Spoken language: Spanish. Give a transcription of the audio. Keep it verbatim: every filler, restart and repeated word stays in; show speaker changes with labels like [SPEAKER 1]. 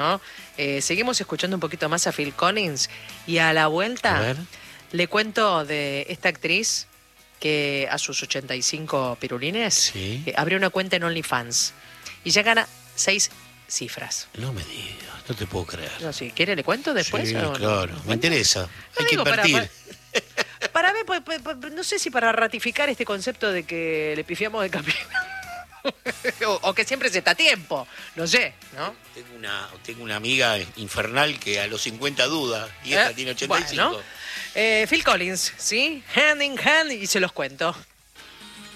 [SPEAKER 1] ¿no? Eh, seguimos escuchando un poquito más a Phil Collins y a la vuelta
[SPEAKER 2] A ver.
[SPEAKER 1] le cuento de esta actriz que a sus ochenta y cinco pirulines
[SPEAKER 2] Sí.
[SPEAKER 1] eh, abrió una cuenta en OnlyFans y ya gana seis cifras.
[SPEAKER 2] No me digas, no te puedo creer.
[SPEAKER 1] No, si quiere le cuento después.
[SPEAKER 2] Sí,
[SPEAKER 1] o no?
[SPEAKER 2] claro, me interesa. Hay que
[SPEAKER 1] digo, para-
[SPEAKER 2] invertir.
[SPEAKER 1] Para, para ver, pa- pa- pa- no sé si para ratificar este concepto de que le pifiamos de camino. o, o que siempre se está a tiempo, no sé, ¿no?
[SPEAKER 2] Tengo una, tengo una amiga infernal que a los cincuenta duda y esta
[SPEAKER 1] Eh,
[SPEAKER 2] tiene ochenta y cinco.
[SPEAKER 1] bueno. Eh, Phil Collins, ¿sí? Hand in hand y se los cuento.